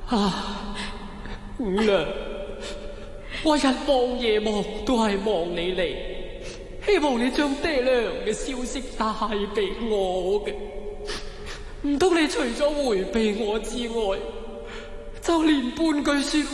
五娘，我日望夜望都係望你嚟，希望你將爹娘嘅消息帶俾我嘅。唔通你除咗回避我之外，就連半句說